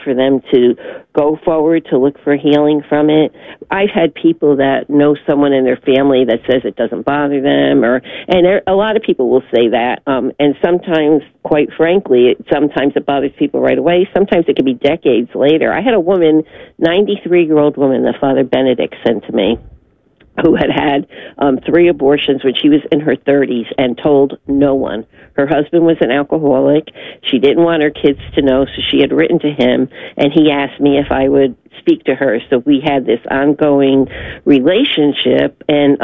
for them to go forward to look for healing from it. I've had people that know someone in their family that says it doesn't bother them, a lot of people will say that, and sometimes, quite frankly, sometimes it bothers people right away. Sometimes it can be decades later. I had a woman, 93-year-old woman, that Father Benedict sent to me, who had 3 abortions when she was in her 30s and told no one. Her husband was an alcoholic. She didn't want her kids to know, so she had written to him, and he asked me if I would speak to her. So we had this ongoing relationship, and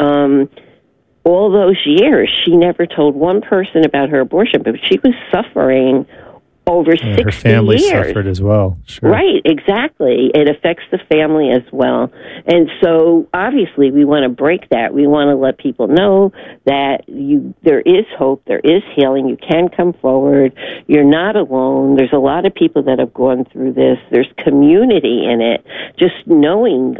all those years, she never told one person about her abortion, but she was suffering over 60 years. Her family suffered as well. Sure. Right, exactly. It affects the family as well. And so, obviously, we want to break that. We want to let people know that there is hope, there is healing, you can come forward, you're not alone. There's a lot of people that have gone through this. There's community in it. Just knowing,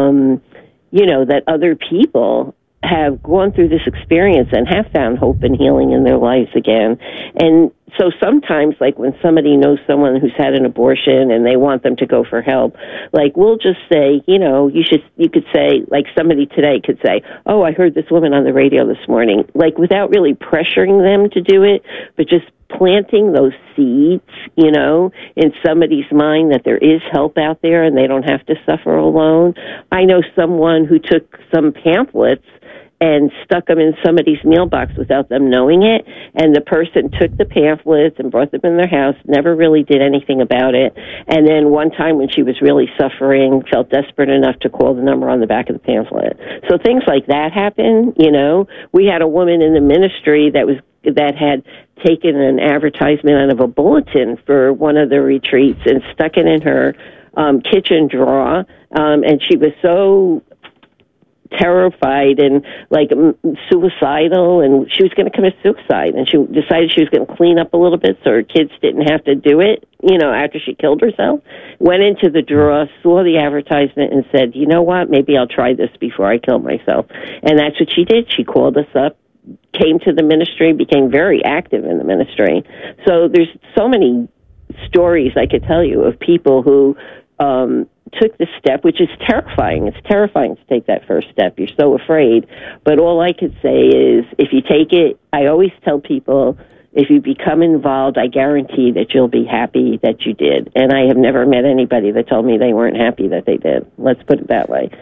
that other people have gone through this experience and have found hope and healing in their lives again. And so sometimes, like when somebody knows someone who's had an abortion and they want them to go for help, like we'll just say, you could say, like somebody today could say, oh, I heard this woman on the radio this morning, like without really pressuring them to do it, but just planting those seeds, in somebody's mind that there is help out there and they don't have to suffer alone. I know someone who took some pamphlets and stuck them in somebody's mailbox without them knowing it, and the person took the pamphlets and brought them in their house, never really did anything about it, and then one time when she was really suffering, felt desperate enough to call the number on the back of the pamphlet. So things like that happen, We had a woman in the ministry that had taken an advertisement out of a bulletin for one of the retreats and stuck it in her kitchen drawer, and she was so terrified and suicidal, and she was going to commit suicide, and she decided she was going to clean up a little bit so her kids didn't have to do it, after she killed herself. Went into the drawer, saw the advertisement, and said, you know what, maybe I'll try this before I kill myself. And that's what she did. She called us up, came to the ministry, became very active in the ministry. So there's so many stories I could tell you of people who took the step, which is terrifying. It's terrifying to take that first step. You're so afraid. But all I could say is, if you take it, I always tell people, if you become involved, I guarantee that you'll be happy that you did. And I have never met anybody that told me they weren't happy that they did. Let's put it that way.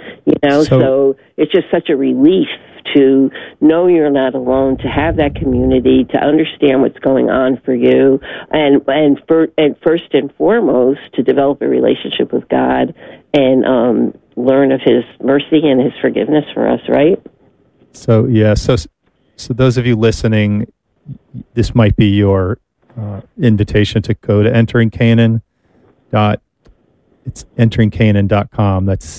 So it's just such a relief to know you're not alone, to have that community, to understand what's going on for you, and first and foremost, to develop a relationship with God and learn of His mercy and His forgiveness for us, right? So those of you listening, this might be your invitation to go to enteringcanaan. It's enteringcanaan.com. That's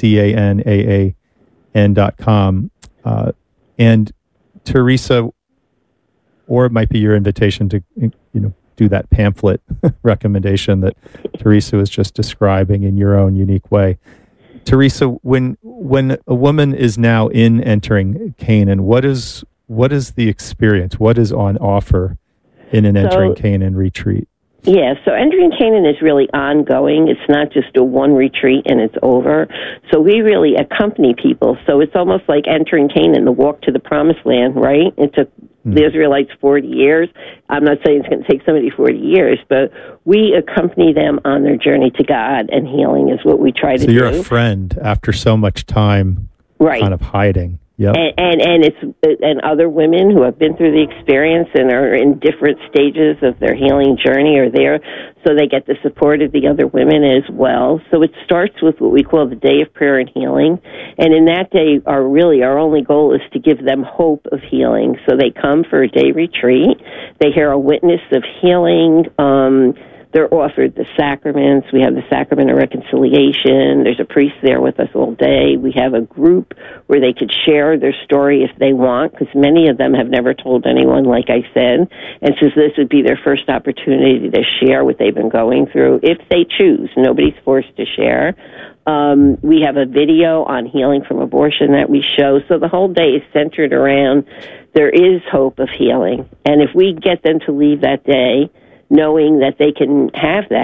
CANAAN.com. And Teresa, or it might be your invitation to, do that pamphlet recommendation that Teresa was just describing in your own unique way. Teresa, when a woman is now in Entering Canaan, what is the experience? What is on offer in an Entering Canaan retreat? Yeah, so Entering Canaan is really ongoing. It's not just a one retreat and it's over. So we really accompany people. So it's almost like Entering Canaan, the walk to the promised land, right? It took the Israelites 40 years. I'm not saying it's going to take somebody 40 years, but we accompany them on their journey to God, and healing is what we try to do. So you're a friend after so much time kind of hiding. Yep. And other women who have been through the experience and are in different stages of their healing journey are there, so they get the support of the other women as well. So it starts with what we call the Day of Prayer and Healing, and in that day, our only goal is to give them hope of healing. So they come for a day retreat, they hear a witness of healing. They're offered the sacraments. We have the sacrament of reconciliation. There's a priest there with us all day. We have a group where they could share their story if they want, because many of them have never told anyone, like I said. And since this would be their first opportunity to share what they've been going through, if they choose, nobody's forced to share. We have a video on healing from abortion that we show. So the whole day is centered around there is hope of healing. And if we get them to leave that day knowing that they can have that,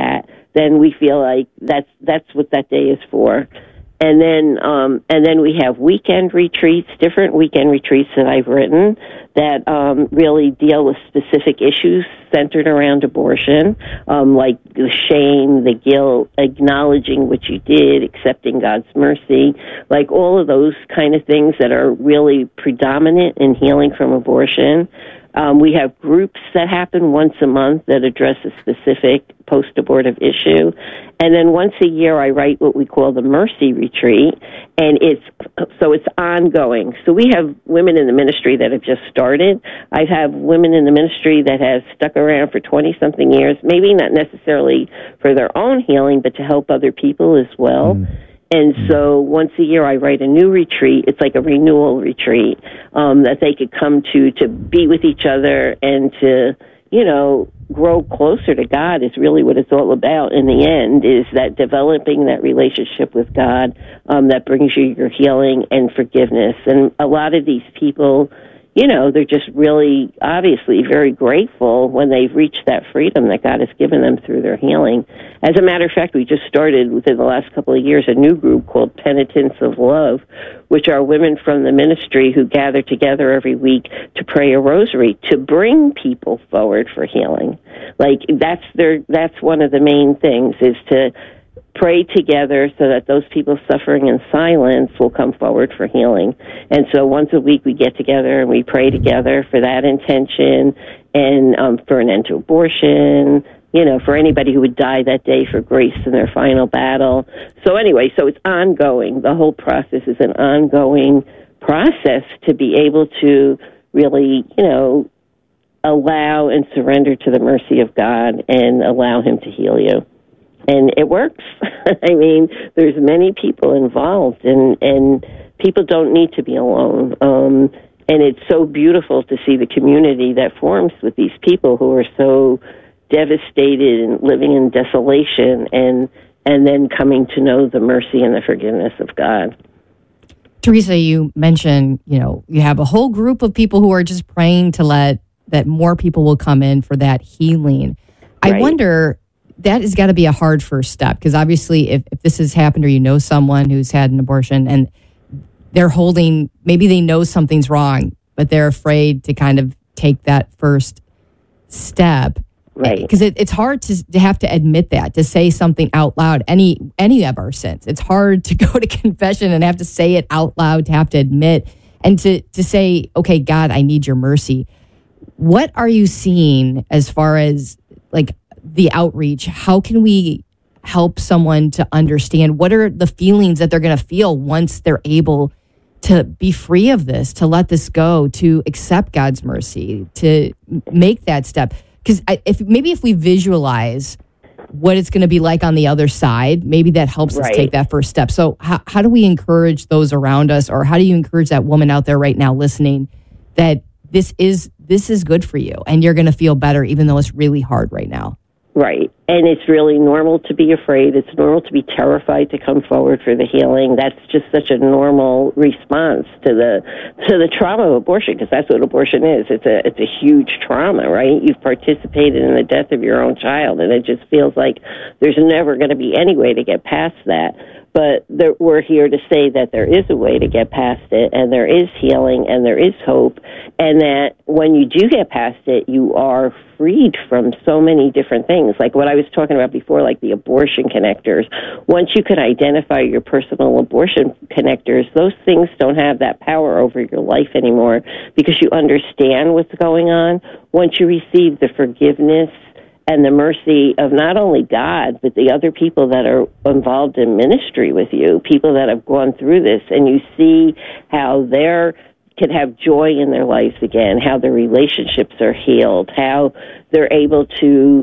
then we feel like that's what that day is for. And then we have weekend retreats, different weekend retreats that I've written that really deal with specific issues centered around abortion, like the shame, the guilt, acknowledging what you did, accepting God's mercy, like all of those kind of things that are really predominant in healing from abortion. We have groups that happen once a month that address a specific post-abortive issue. And then once a year, I write what we call the Mercy Retreat, and it's ongoing. So we have women in the ministry that have just started. I have women in the ministry that have stuck around for 20-something years, maybe not necessarily for their own healing, but to help other people as well. And so once a year I write a new retreat. It's like a renewal retreat that they could come to be with each other and to, grow closer to God is really what it's all about in the end, is that developing that relationship with God that brings you your healing and forgiveness. And a lot of these people, they're just really obviously very grateful when they've reached that freedom that God has given them through their healing. As a matter of fact, we just started within the last couple of years a new group called Penitents of Love, which are women from the ministry who gather together every week to pray a rosary to bring people forward for healing. Like that's one of the main things, is to pray together so that those people suffering in silence will come forward for healing. And so once a week we get together and we pray together for that intention and for an end to abortion, for anybody who would die that day, for grace in their final battle. So anyway, so it's ongoing. The whole process is an ongoing process to be able to really, allow and surrender to the mercy of God and allow Him to heal you. And it works. I mean, there's many people involved, and people don't need to be alone. And it's so beautiful to see the community that forms with these people who are so devastated and living in desolation, and then coming to know the mercy and the forgiveness of God. Teresa, you mentioned, you have a whole group of people who are just praying to let that more people will come in for that healing. Right. I wonder, that has got to be a hard first step, because obviously if this has happened, or someone who's had an abortion and they're maybe they know something's wrong, but they're afraid to kind of take that first step. Right. Because it's hard to have to admit that, to say something out loud, any of our sins. It's hard to go to confession and have to say it out loud, to have to admit, and to say, okay, God, I need your mercy. What are you seeing as far as like the outreach? How can we help someone to understand what are the feelings that they're going to feel once they're able to be free of this, to let this go, to accept God's mercy, to make that step? Because if we visualize what it's going to be like on the other side, maybe that helps us take that first step. So how do we encourage those around us, or how do you encourage that woman out there right now listening that this is good for you and you're going to feel better even though it's really hard right now? Right. And it's really normal to be afraid. It's normal to be terrified to come forward for the healing. That's just such a normal response to the trauma of abortion, because that's what abortion is. It's a huge trauma, right? You've participated in the death of your own child, and it just feels like there's never going to be any way to get past that. But we're here to say that there is a way to get past it, and there is healing, and there is hope, and that when you do get past it, you are freed from so many different things. Like what I was talking about before, like the abortion connectors. Once you can identify your personal abortion connectors, those things don't have that power over your life anymore, because you understand what's going on. Once you receive the forgiveness and the mercy of not only God, but the other people that are involved in ministry with you, people that have gone through this, and you see how they can have joy in their lives again, how their relationships are healed, how they're able to,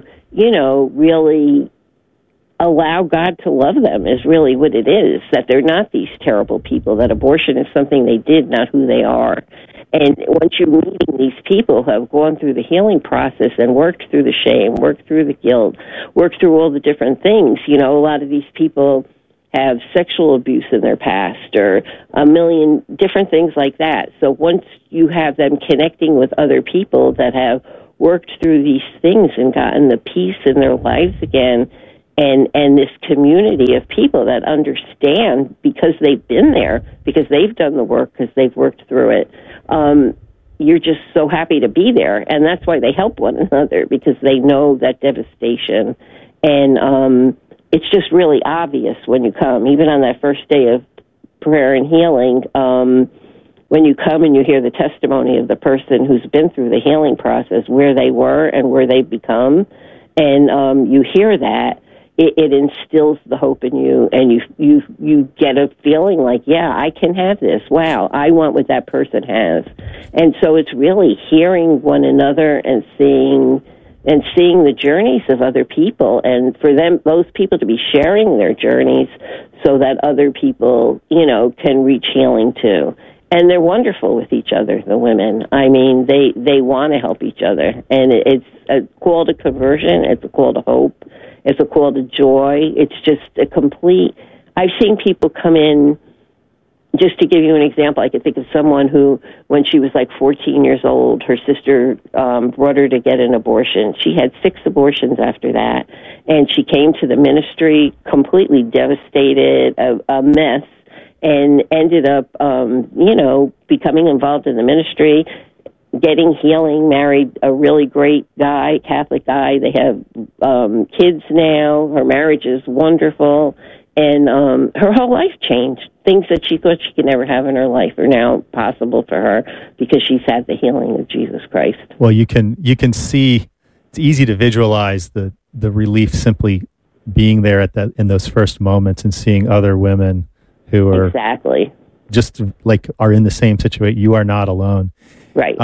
really allow God to love them is really what it is, that they're not these terrible people, that abortion is something they did, not who they are. And once you're meeting these people who have gone through the healing process and worked through the shame, worked through the guilt, worked through all the different things, a lot of these people have sexual abuse in their past or a million different things like that. So once you have them connecting with other people that have worked through these things and gotten the peace in their lives again, and this community of people that understand because they've been there, because they've done the work, because they've worked through it. You're just so happy to be there, and that's why they help one another, because they know that devastation. And it's just really obvious when you come, even on that first day of prayer and healing, when you come and you hear the testimony of the person who's been through the healing process, where they were and where they've become, and you hear that, it instills the hope in you, and you get a feeling like, yeah, I can have this. Wow, I want what that person has. And so it's really hearing one another and seeing the journeys of other people, and for them, those people to be sharing their journeys so that other people, can reach healing too. And they're wonderful with each other, the women. I mean, they want to help each other. And it's a call to conversion. It's a call to hope. It's a call to joy. It's just a complete... I've seen people come in, just to give you an example, I could think of someone who, when she was like 14 years old, her sister brought her to get an abortion. She had 6 abortions after that. And she came to the ministry completely devastated, a mess, and ended up, becoming involved in the ministry, getting healing, married a really great guy, Catholic guy. They have kids now. Her marriage is wonderful. And her whole life changed. Things that she thought she could never have in her life are now possible for her because she's had the healing of Jesus Christ. Well, you can see, it's easy to visualize the relief simply being there in those first moments and seeing other women who are exactly just like are in the same situation. You are not alone. Right.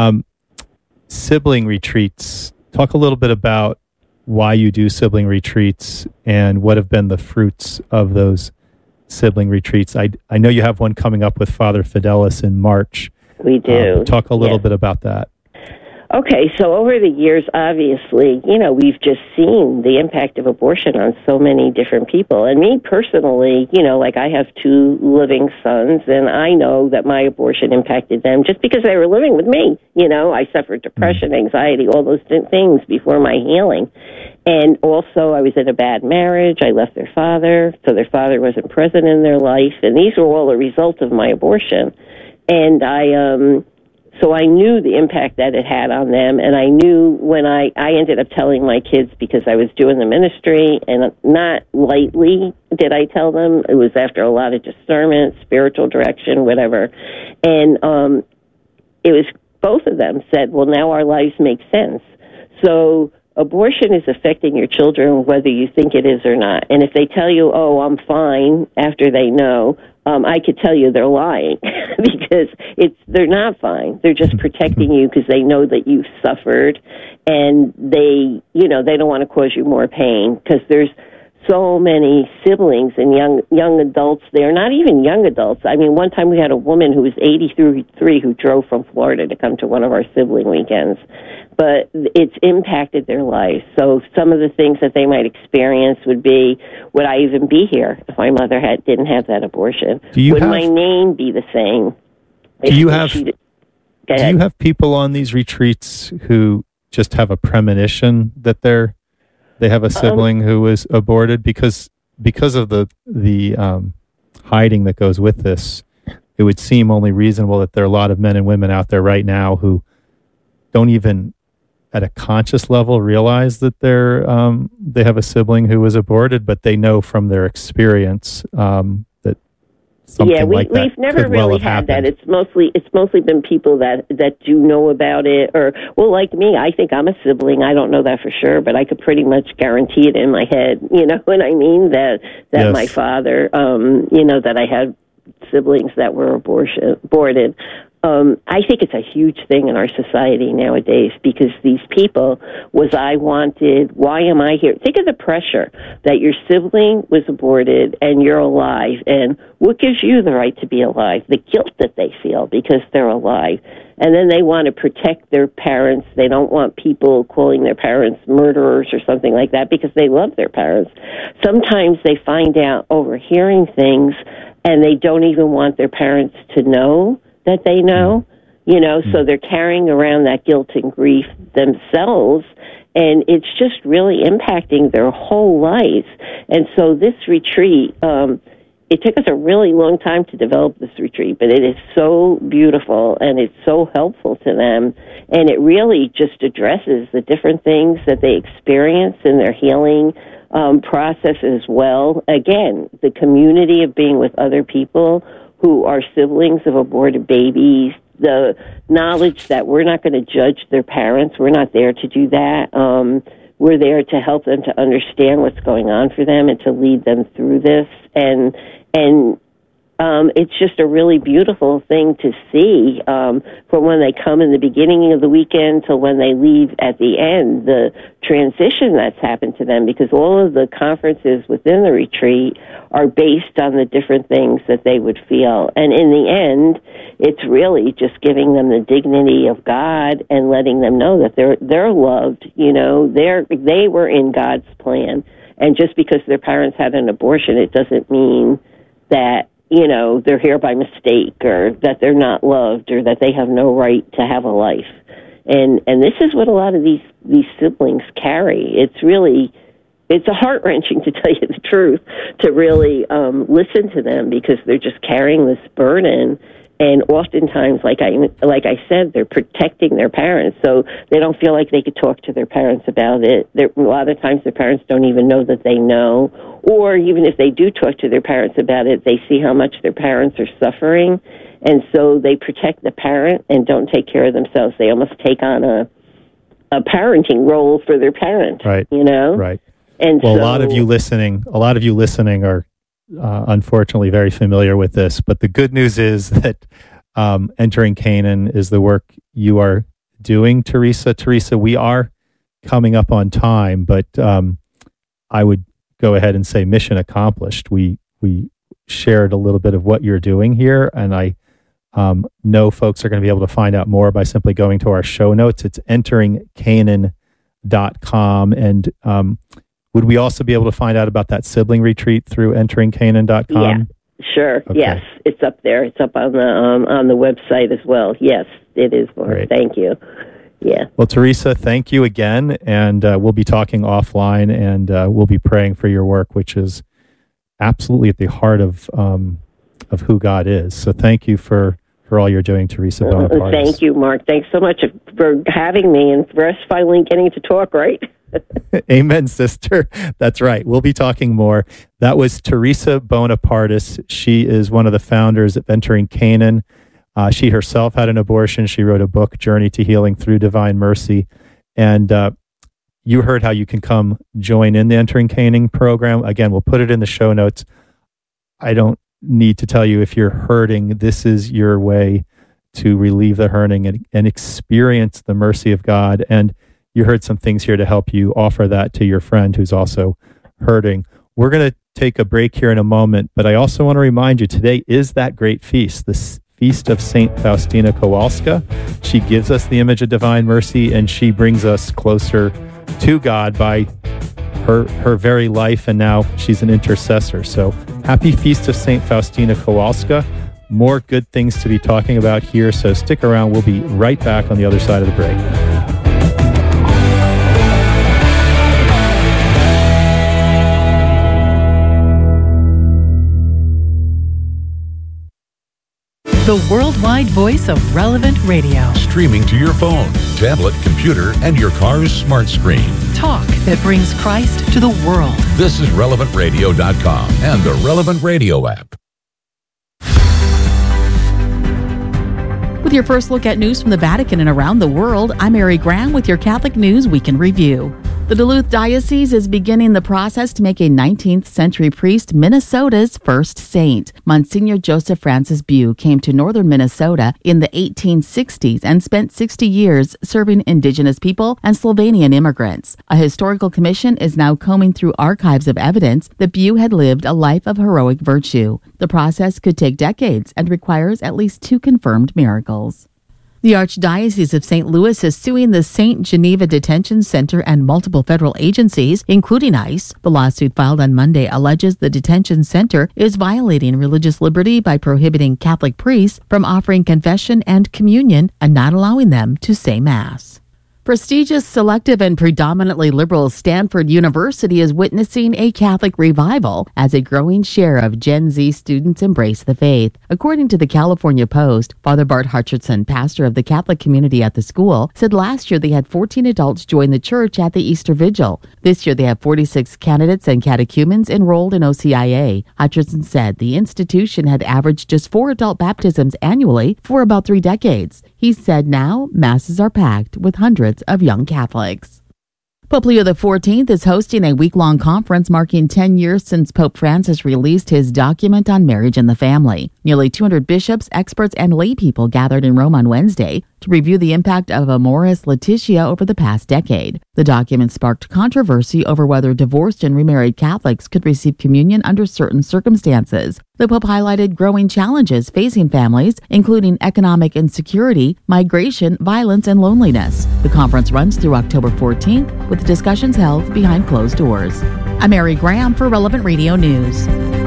Sibling retreats. Talk a little bit about why you do sibling retreats and what have been the fruits of those sibling retreats. I know you have one coming up with Father Fidelis in March. We do. Talk a little bit about that. Okay, so over the years, obviously, we've just seen the impact of abortion on so many different people. And me personally, like I have 2 living sons, and I know that my abortion impacted them just because they were living with me. I suffered depression, anxiety, all those things before my healing. And also, I was in a bad marriage. I left their father, so their father wasn't present in their life. And these were all a result of my abortion. And so I knew the impact that it had on them, and I knew when I ended up telling my kids because I was doing the ministry, and not lightly did I tell them. It was after a lot of discernment, spiritual direction, whatever. And it was, both of them said, well, now our lives make sense. So abortion is affecting your children whether you think it is or not. And if they tell you, oh, I'm fine, after they know, I could tell you they're lying because they're not fine. They're just protecting you because they know that you've suffered, and they don't want to cause you more pain because there's so many siblings and young adults. They're not even young adults. I mean, one time we had a woman who was 83 who drove from Florida to come to one of our sibling weekends. But it's impacted their lives. So some of the things that they might experience would be, would I even be here if my mother didn't have that abortion? Would my name be the same? Do you have people on these retreats who just have a premonition that they have a sibling who was aborted because of the hiding that goes with this? It would seem only reasonable that there are a lot of men and women out there right now who don't even at a conscious level realize that they have a sibling who was aborted, but they know from their experience that something like that we've never could well really have had that. happened. It's mostly been people that do know about it, or like me, I think I'm a sibling. I don't know that for sure, but I could pretty much guarantee it in my head. You know what I mean? That Yes. my father, that I had siblings that were aborted. I think it's a huge thing in our society nowadays because these people I wanted, why am I here? Think of the pressure that your sibling was aborted and you're alive, and what gives you the right to be alive? The guilt that they feel because they're alive. And then they want to protect their parents. They don't want people calling their parents murderers or something like that because they love their parents. Sometimes they find out overhearing things and they don't even want their parents to know that they know, so they're carrying around that guilt and grief themselves, and it's just really impacting their whole lives. And so this retreat, it took us a really long time to develop this retreat, but it is so beautiful and it's so helpful to them. And it really just addresses the different things that they experience in their healing process as well. Again, the community of being with other people who are siblings of aborted babies, the knowledge that we're not going to judge their parents. We're not there to do that. We're there to help them to understand what's going on for them and to lead them through this. And it's just a really beautiful thing to see from when they come in the beginning of the weekend till when they leave at the end, the transition that's happened to them, because all of the conferences within the retreat are based on the different things that they would feel. And in the end, it's really just giving them the dignity of God and letting them know that they're loved. You know, they were in God's plan. And just because their parents had an abortion, it doesn't mean that, you know, they're here by mistake or that they're not loved or that they have no right to have a life. And this is what a lot of these siblings carry. It's a heart-wrenching, to tell you the truth, to really listen to them, because they're just carrying this burden. And oftentimes, like I said, they're protecting their parents, so they don't feel like they could talk to their parents about it. A lot of times, their parents don't even know that they know, or even if they do talk to their parents about it, they see how much their parents are suffering, and so they protect the parent and don't take care of themselves. They almost take on a parenting role for their parent, right? You know, right? And well, so, a lot of you listening are unfortunately very familiar with this, but the good news is that Entering Canaan is the work you are doing, Teresa. Teresa, we are coming up on time, but I would go ahead and say mission accomplished. We shared a little bit of what you're doing here, and I know folks are going to be able to find out more by simply going to our show notes. It's enteringcanaan.com, and would we also be able to find out about that sibling retreat through enteringcanaan.com? Yeah, sure. Okay. Yes, it's up there. It's up on the website as well. Yes, it is, Mark. Great. Thank you. Yeah. Well, Teresa, thank you again, and we'll be talking offline, and we'll be praying for your work, which is absolutely at the heart of who God is. So thank you for all you're doing, Teresa Bonapartis. Thank you, Mark. Thanks so much for having me and for us finally getting to talk, right? Amen, sister. That's right. We'll be talking more. That was Teresa Bonapartis. She is one of the founders of Entering Canaan. She herself had an abortion. She wrote a book, Journey to Healing Through Divine Mercy. And you heard how you can come join in the Entering Canaan program. Again, we'll put it in the show notes. I don't need to tell you, if you're hurting, this is your way to relieve the hurting and experience the mercy of God. And you heard some things here to help you offer that to your friend who's also hurting. We're going to take a break here in a moment, but I also want to remind you, today is that great feast, the feast of St. Faustina Kowalska. She gives us the image of divine mercy, and she brings us closer to God by her very life, and now she's an intercessor. So happy feast of St. Faustina Kowalska. More good things to be talking about here, so stick around. We'll be right back on the other side of the break. The worldwide voice of Relevant Radio. Streaming to your phone, tablet, computer, and your car's smart screen. Talk that brings Christ to the world. This is RelevantRadio.com and the Relevant Radio app. With your first look at news from the Vatican and around the world, I'm Mary Graham with your Catholic News Week in Review. The Duluth Diocese is beginning the process to make a 19th century priest Minnesota's first saint. Monsignor Joseph Francis Bew came to northern Minnesota in the 1860s and spent 60 years serving indigenous people and Slovenian immigrants. A historical commission is now combing through archives of evidence that Bew had lived a life of heroic virtue. The process could take decades and requires at least 2 confirmed miracles. The Archdiocese of St. Louis is suing the St. Geneva Detention Center and multiple federal agencies, including ICE. The lawsuit filed on Monday alleges the detention center is violating religious liberty by prohibiting Catholic priests from offering confession and communion and not allowing them to say Mass. Prestigious, selective, and predominantly liberal Stanford University is witnessing a Catholic revival as a growing share of Gen Z students embrace the faith. According to the California Post, Father Bart Hutcherson, pastor of the Catholic community at the school, said last year they had 14 adults join the church at the Easter Vigil. This year they have 46 candidates and catechumens enrolled in OCIA. Hutcherson said the institution had averaged just 4 adult baptisms annually for about 3 decades. He said now masses are packed with hundreds of young Catholics. Pope Leo XIV is hosting a week-long conference marking 10 years since Pope Francis released his document on marriage and the family. Nearly 200 bishops, experts, and lay people gathered in Rome on Wednesday to review the impact of Amoris Laetitia over the past decade. The document sparked controversy over whether divorced and remarried Catholics could receive communion under certain circumstances. The Pope highlighted growing challenges facing families, including economic insecurity, migration, violence, and loneliness. The conference runs through October 14th, with discussions held behind closed doors. I'm Mary Graham for Relevant Radio News.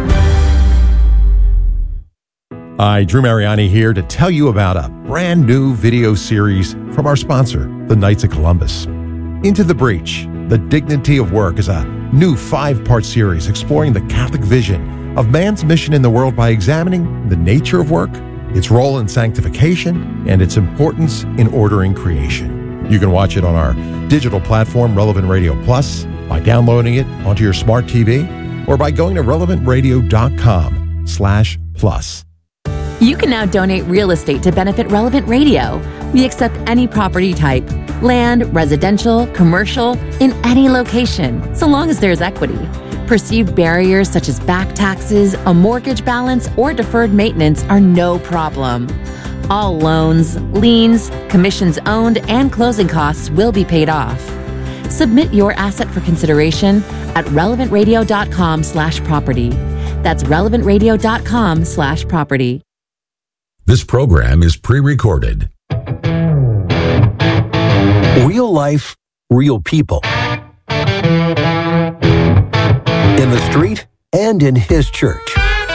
Hi, Drew Mariani here to tell you about a brand new video series from our sponsor, the Knights of Columbus. Into the Breach, The Dignity of Work is a new 5-part series exploring the Catholic vision of man's mission in the world by examining the nature of work, its role in sanctification, and its importance in ordering creation. You can watch it on our digital platform, Relevant Radio Plus, by downloading it onto your smart TV, or by going to relevantradio.com/plus. You can now donate real estate to benefit Relevant Radio. We accept any property type, land, residential, commercial, in any location, so long as there's equity. Perceived barriers such as back taxes, a mortgage balance, or deferred maintenance are no problem. All loans, liens, commissions owned, and closing costs will be paid off. Submit your asset for consideration at relevantradio.com/property. That's relevantradio.com/property. This program is pre-recorded. Real life, real people. In the street and in his church.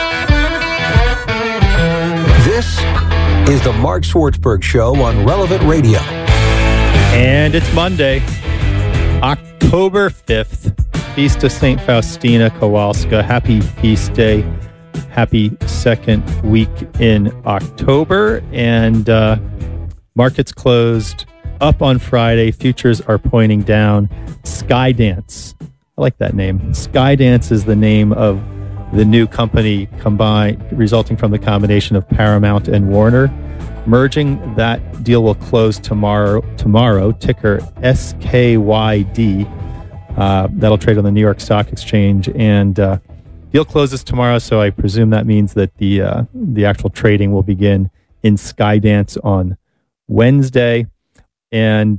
This is the Mark Swartzberg Show on Relevant Radio. And it's Monday, October 5th, Feast of St. Faustina Kowalska. Happy feast day. Happy second week in October. And markets closed up on Friday. Futures are pointing down. Skydance. I like that name. Skydance is the name of the new company resulting from the combination of Paramount and Warner. Merging, that deal will close tomorrow, ticker SKYD. That'll trade on the New York Stock Exchange, and deal closes tomorrow, so I presume that means that the actual trading will begin in Skydance on Wednesday. And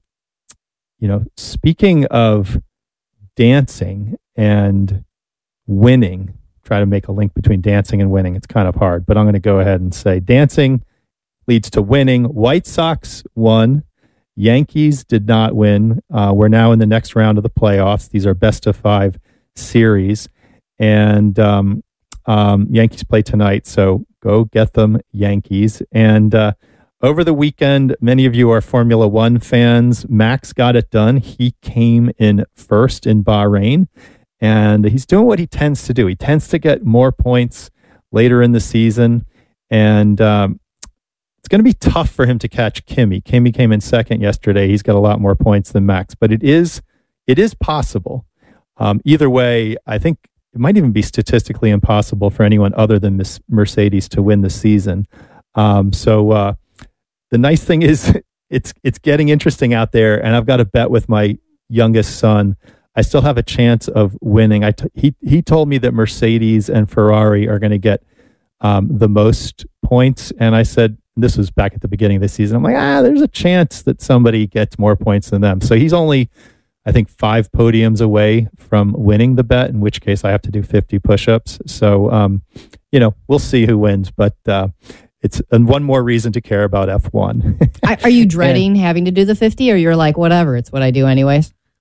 speaking of dancing and winning, try to make a link between dancing and winning. It's kind of hard, but I'm going to go ahead and say dancing leads to winning. White Sox won. Yankees did not win. We're now in the next round of the playoffs. These are best of 5 series. And Yankees play tonight, so go get them, Yankees. And over the weekend, many of you are Formula One fans. Max got it done. He came in first in Bahrain, and he's doing what he tends to do. He tends to get more points later in the season, and it's going to be tough for him to catch Kimi. Kimi came in second yesterday. He's got a lot more points than Max, but it is possible. Either way, I think it might even be statistically impossible for anyone other than Mercedes to win the season. So the nice thing is it's getting interesting out there, and I've got a bet with my youngest son. I still have a chance of winning. He told me that Mercedes and Ferrari are going to get the most points, and I said, this was back at the beginning of the season, I'm like, there's a chance that somebody gets more points than them. So he's only, I think, 5 podiums away from winning the bet, in which case I have to do 50 push-ups. So, we'll see who wins, but it's one more reason to care about F1. Are you dreading having to do the 50, or you're like, whatever, it's what I do anyways?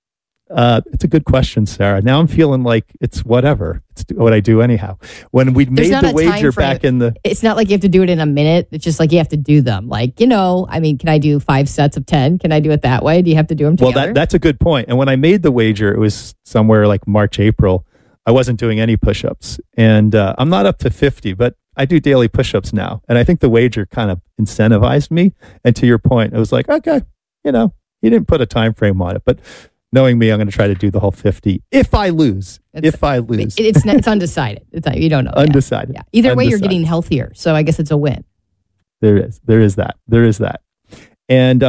It's a good question, Sarah. Now I'm feeling like it's whatever. It's what I do anyhow. When we made the wager back in the... It's not like you have to do it in a minute. It's just like you have to do them. Like, can I do 5 sets of 10? Can I do it that way? Do you have to do them together? Well, that's a good point. And when I made the wager, it was somewhere like March, April. I wasn't doing any push-ups. And I'm not up to 50, but I do daily push-ups now. And I think the wager kind of incentivized me. And to your point, it was like, okay, you didn't put a time frame on it. But knowing me, I'm going to try to do the whole 50 if I lose. It's undecided. You don't know. Undecided. Yeah. Either way, you're getting healthier. So I guess it's a win. There is that. And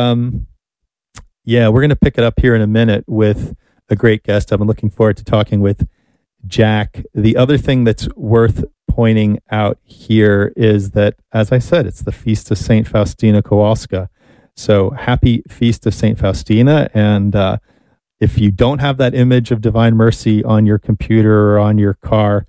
we're going to pick it up here in a minute with a great guest. I've been looking forward to talking with Jack. The other thing that's worth pointing out here is that, as I said, it's the Feast of St. Faustina Kowalska. So happy Feast of St. Faustina. And if you don't have that image of Divine Mercy on your computer or on your car,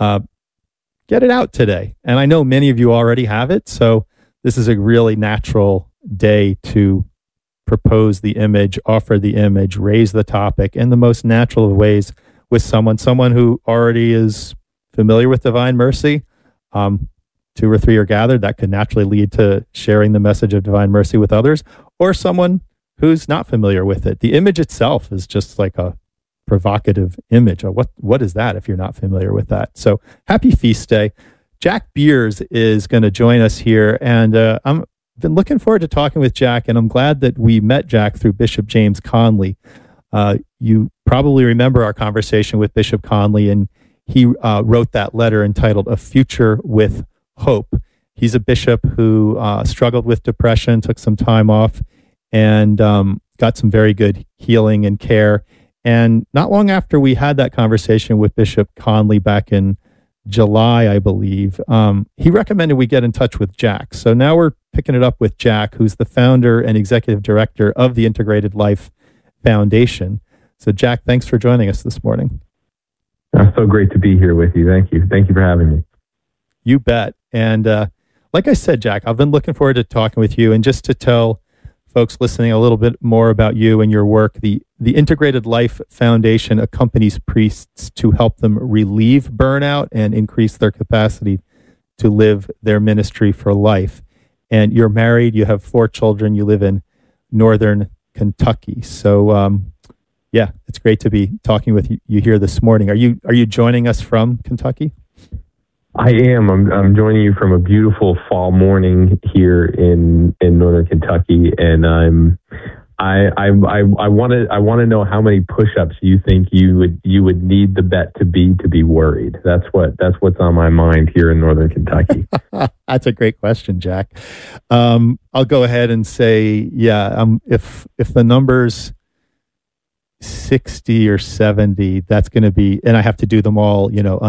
get it out today. And I know many of you already have it. So this is a really natural day to propose the image, offer the image, raise the topic in the most natural of ways with someone who already is familiar with Divine Mercy. 2 or 3 are gathered. That could naturally lead to sharing the message of Divine Mercy with others, or someone who's not familiar with it. The image itself is just like a provocative image. What is that if you're not familiar with that? So happy feast day. Jack Beers is going to join us here, and I've been looking forward to talking with Jack, and I'm glad that we met Jack through Bishop James Conley. You probably remember our conversation with Bishop Conley, and he wrote that letter entitled A Future with Hope. He's a bishop who struggled with depression, took some time off, and got some very good healing and care. And not long after we had that conversation with Bishop Conley back in July, I believe, he recommended we get in touch with Jack. So now we're picking it up with Jack, who's the founder and executive director of the Integrated Life Foundation. So Jack, thanks for joining us this morning. It's so great to be here with you. Thank you. Thank you for having me. You bet. And like I said, Jack, I've been looking forward to talking with you. And just to tell folks listening a little bit more about you and your work, the Integrated Life Foundation accompanies priests to help them relieve burnout and increase their capacity to live their ministry for life. And you're married, you have 4 children, you live in northern Kentucky. So, it's great to be talking with you here this morning. Are you joining us from Kentucky? I am. I'm joining you from a beautiful fall morning here in northern Kentucky, and I want to know how many push-ups you think you would need the bet to be worried. That's what's on my mind here in northern Kentucky. That's a great question, Jack. I'll go ahead and say, if the number's 60 or 70, that's going to be, and I have to do them all,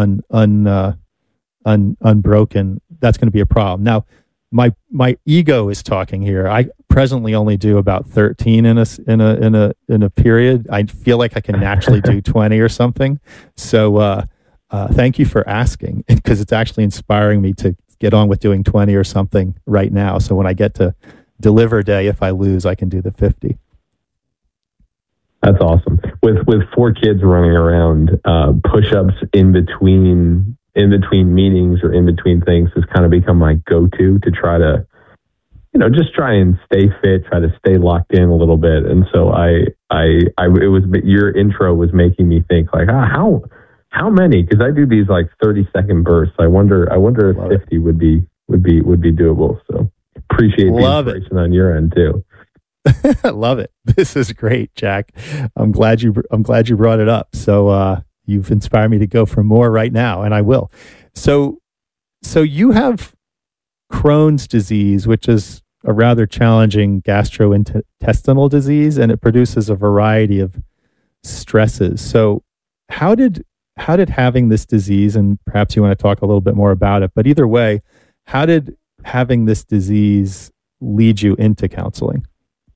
unbroken, that's going to be a problem. Now, my ego is talking here. I presently only do about 13 in a period. I feel like I can naturally do 20 or something. So thank you for asking, because it's actually inspiring me to get on with doing 20 or something right now. So when I get to deliver day, if I lose, I can do the 50. That's awesome. With 4 kids running around, push-ups in between meetings or in between things has kind of become my go-to to try to, just try and stay fit, try to stay locked in a little bit. And so your intro was making me think like, how many? Because I do these like 30-second bursts. I wonder if 50 would be doable. So appreciate the inspiration on your end too. I love it. This is great, Jack. I'm glad you brought it up. So you've inspired me to go for more right now, and I will. So you have Crohn's disease, which is a rather challenging gastrointestinal disease, and it produces a variety of stresses. So how did having this disease, and perhaps you want to talk a little bit more about it, but either way, how did having this disease lead you into counseling?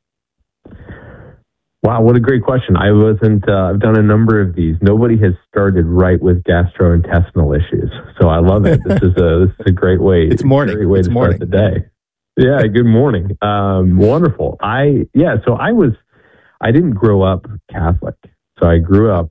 Wow, what a great question. I've done a number of these. Nobody has started right with gastrointestinal issues. So I love it. This is a great way. It's morning. Great way to start the day. Yeah, good morning. Wonderful. I didn't grow up Catholic. So I grew up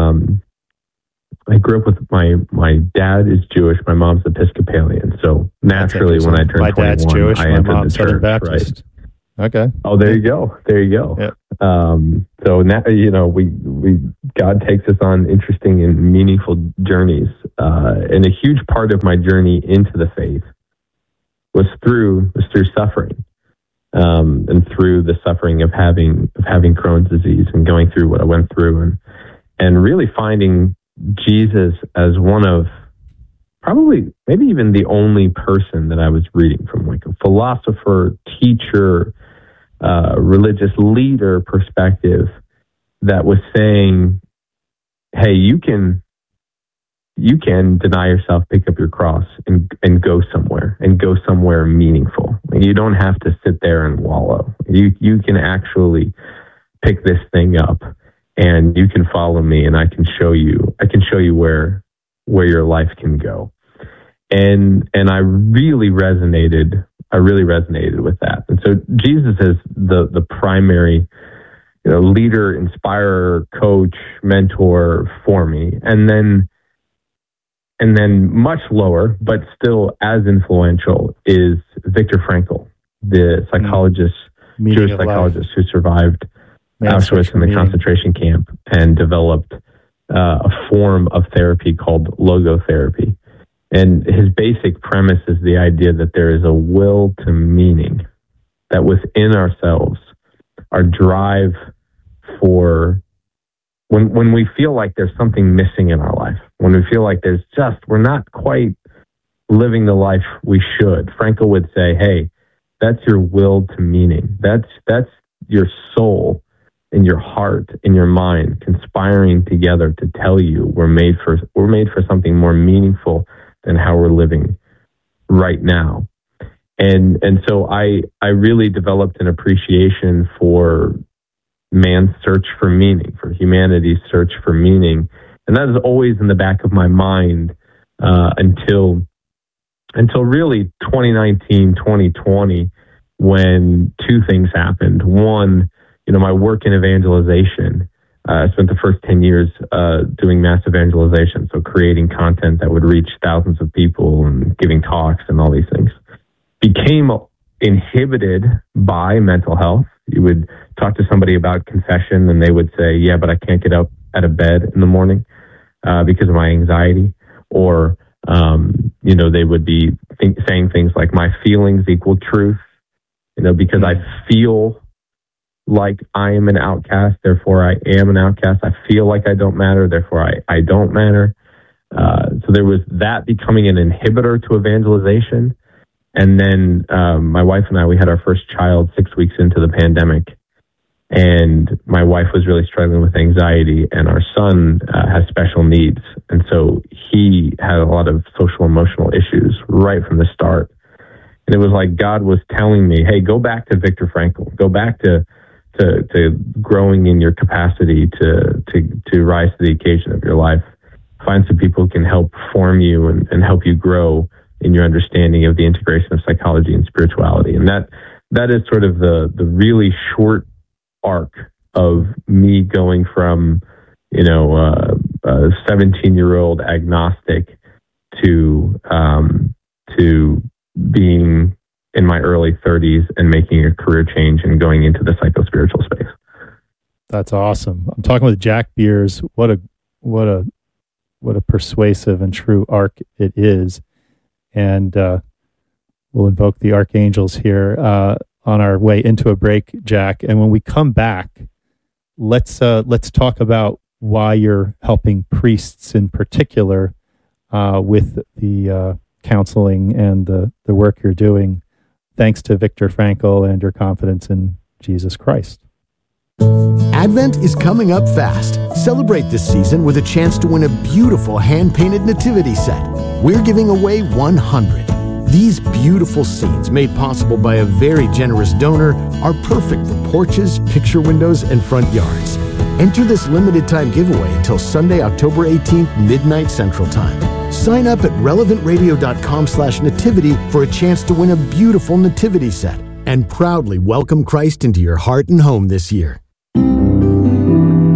with my dad is Jewish, my mom's Episcopalian. So naturally, when I turned 21, dad's Jewish, I my entered mom's the church, Southern Baptist. Right? Okay. Oh, there you go. Yeah. So now, we God takes us on interesting and meaningful journeys, and a huge part of my journey into the faith was through suffering, and through the suffering of having Crohn's disease and going through what I went through, and really finding Jesus as one of probably maybe even the only person that I was reading from, like a philosopher, teacher, religious leader perspective that was saying, hey, you can deny yourself, pick up your cross and go somewhere meaningful. You don't have to sit there and wallow. You can actually pick this thing up and you can follow me, and I can show you where your life can go. And I really resonated with that. And so Jesus is the primary, leader, inspirer, coach, mentor for me. And then much lower, but still as influential, is Viktor Frankl, the psychologist, Jewish psychologist who survived Auschwitz and the concentration camp and developed a form of therapy called logotherapy. And his basic premise is the idea that there is a will to meaning, that within ourselves, our drive for when we feel like there's something missing in our life, when we feel like we're not quite living the life we should. Frankl would say, hey, that's your will to meaning. That's your soul and your heart and your mind conspiring together to tell you we're made for something more meaningful than how we're living right now. And so I really developed an appreciation for man's search for meaning, for humanity's search for meaning. And that is always in the back of my mind until really 2019, 2020, when two things happened. One, my work in evangelization. I spent the first 10 years doing mass evangelization, so creating content that would reach thousands of people and giving talks and all these things. Became inhibited by mental health. You would talk to somebody about confession and they would say, yeah, but I can't get up out of bed in the morning because of my anxiety. Or, they would be saying things like my feelings equal truth, because I feel like I am an outcast, therefore I am an outcast. I feel like I don't matter, therefore I don't matter. So there was that becoming an inhibitor to evangelization. And then my wife and I, we had our first child 6 weeks into the pandemic. And my wife was really struggling with anxiety, and our son has special needs. And so he had a lot of social emotional issues right from the start. And it was like God was telling me, hey, go back to Viktor Frankl, go back to growing in your capacity to rise to the occasion of your life. Find some people who can help form you and help you grow in your understanding of the integration of psychology and spirituality. And that is sort of the really short arc of me going from, a 17-year-old agnostic to being in my early 30s and making a career change and going into the psychospiritual space. That's awesome. I'm talking with Jack Beers. What a persuasive and true arc it is. And we'll invoke the archangels here on our way into a break, Jack. And when we come back, let's talk about why you're helping priests in particular with the counseling and the work you're doing, thanks to Viktor Frankl and your confidence in Jesus Christ. Advent is coming up fast. Celebrate this season with a chance to win a beautiful hand-painted nativity set. We're giving away 100. These beautiful scenes, made possible by a very generous donor, are perfect for porches, picture windows, and front yards. Enter this limited time giveaway until Sunday, October 18th, midnight Central Time. Sign up at relevantradio.com/nativity for a chance to win a beautiful nativity set and proudly welcome Christ into your heart and home this year.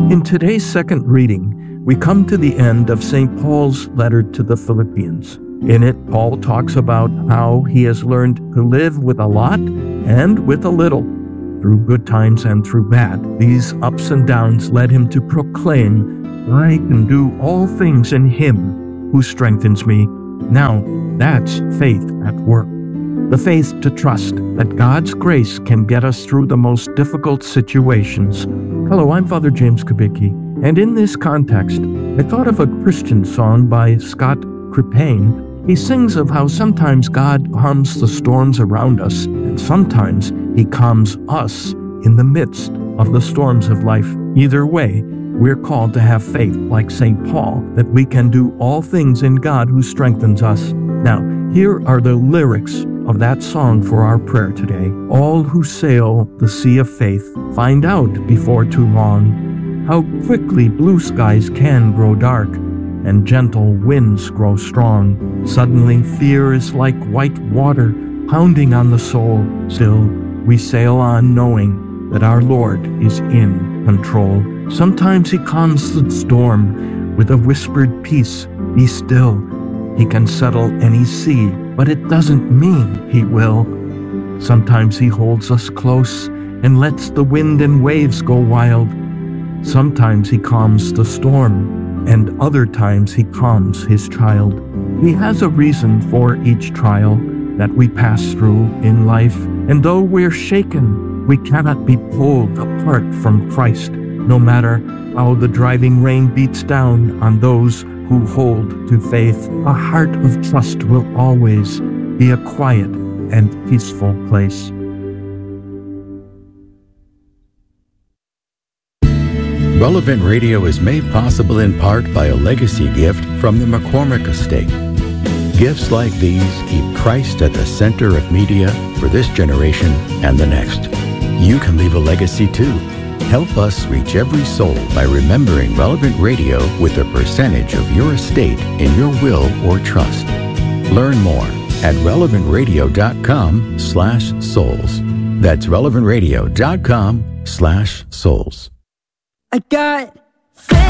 In today's second reading, we come to the end of St. Paul's letter to the Philippians. In it, Paul talks about how he has learned to live with a lot and with a little. Through good times and through bad, these ups and downs led him to proclaim, "I can do all things in Him who strengthens me." Now, that's faith at work. The faith to trust that God's grace can get us through the most difficult situations. Hello, I'm Father James Kubicki, and in this context, I thought of a Christian song by Scott Krippayne. He sings of how sometimes God calms the storms around us, and sometimes He calms us in the midst of the storms of life. Either way, we're called to have faith like St. Paul, that we can do all things in God who strengthens us. Now, here are the lyrics of that song for our prayer today. All who sail the sea of faith find out before too long how quickly blue skies can grow dark and gentle winds grow strong. Suddenly fear is like white water pounding on the soul. Still, we sail on knowing that our Lord is in control. Sometimes He calms the storm with a whispered peace. Be still. He can settle any sea, but it doesn't mean He will. Sometimes He holds us close and lets the wind and waves go wild. Sometimes He calms the storm, and other times He calms His child. He has a reason for each trial that we pass through in life, and though we're shaken, we cannot be pulled apart from Christ, no matter how the driving rain beats down on those who hold to faith. A heart of trust will always be a quiet and peaceful place. Relevant Radio is made possible in part by a legacy gift from the McCormick Estate. Gifts like these keep Christ at the center of media for this generation and the next. You can leave a legacy too. Help us reach every soul by remembering Relevant Radio with a percentage of your estate in your will or trust. Learn more at relevantradio.com/souls. That's relevantradio.com/souls. I got